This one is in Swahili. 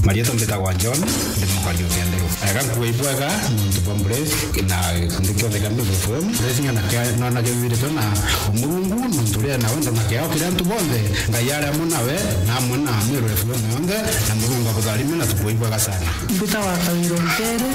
Marieta mbetagwa John ndi mukario kendero ega kuibwaga ndibombre na ndikyo de kambe FM resinga na kevire tona umurungu nturia na wenda na kya kira ntubonde ngayara munawe na muna mwero FM yonde na murungu abudalime na tukuibwaga sana mbetawa kawiro ntere